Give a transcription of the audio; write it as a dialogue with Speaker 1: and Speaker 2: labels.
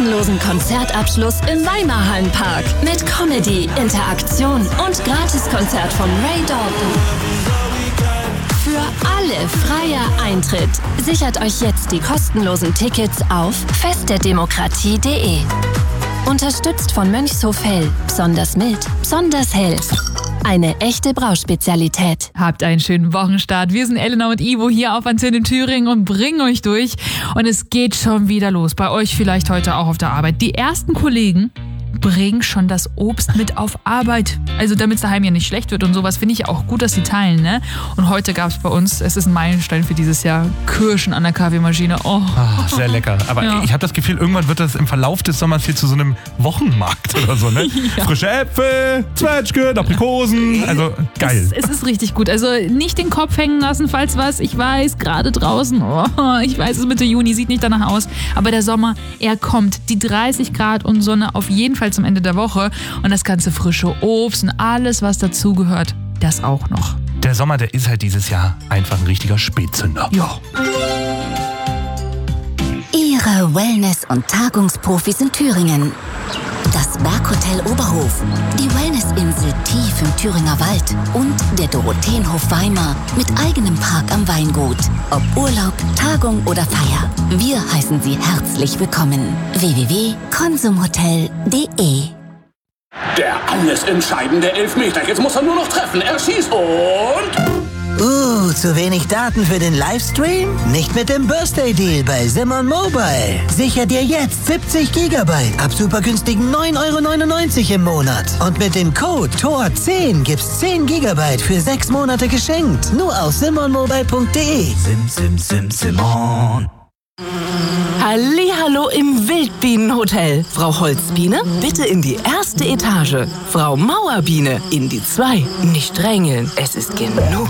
Speaker 1: kostenlosen Konzertabschluss im Weimarhallenpark mit Comedy, Interaktion und Gratiskonzert von Ray Dalton. Für alle freier Eintritt. Sichert euch jetzt die kostenlosen Tickets auf festderdemokratie.de. Unterstützt von Mönchshof Hell. Besonders mild, besonders hell. Eine echte Brauspezialität.
Speaker 2: Habt einen schönen Wochenstart. Wir sind Elena und Ivo hier auf Antenne Thüringen und bringen euch durch. Und es geht schon wieder los. Bei euch vielleicht heute auch auf der Arbeit. Die ersten Kollegen bringen schon das Obst mit auf Arbeit. Also damit es daheim ja nicht schlecht wird und sowas, finde ich auch gut, dass sie teilen, ne? Und heute gab es bei uns, es ist ein Meilenstein für dieses Jahr, Kirschen an der Kaffeemaschine. Oh.
Speaker 3: Sehr lecker. Aber ich habe das Gefühl, irgendwann wird das im Verlauf des Sommers viel zu so einem Wochenmarkt oder so, ne? Ja. Frische Äpfel, Zwetschgen, Aprikosen, also geil.
Speaker 2: Es ist richtig gut. Also nicht den Kopf hängen lassen, falls was. Ich weiß, gerade draußen, ich weiß, es ist Mitte Juni, sieht nicht danach aus. Aber der Sommer, er kommt. Die 30 Grad und Sonne auf jeden Fall zum Ende der Woche und das ganze frische Obst und alles, was dazugehört, das auch noch.
Speaker 3: Der Sommer, der ist halt dieses Jahr einfach ein richtiger Spätzünder.
Speaker 2: Ja.
Speaker 4: Ihre Wellness- und Tagungsprofis in Thüringen. Das Berghotel Oberhof, die Wellnessinsel tief im Thüringer Wald und der Dorotheenhof Weimar mit eigenem Park am Weingut. Ob Urlaub, Tagung oder Feier, wir heißen Sie herzlich willkommen. www.konsumhotel.de.
Speaker 5: Der alles entscheidende Elfmeter. Jetzt muss er nur noch treffen. Er schießt und...
Speaker 6: zu wenig Daten für den Livestream? Nicht mit dem Birthday Deal bei Simon Mobile. Sicher dir jetzt 70 GB ab super günstigen 9,99 € im Monat. Und mit dem Code TOR10 gibt's 10 GB für 6 Monate geschenkt. Nur auf simonmobile.de.
Speaker 7: Simon. Hallihallo im Wildbienenhotel. Frau Holzbiene, bitte in die erste Etage. Frau Mauerbiene in die 2. Nicht drängeln, es ist genug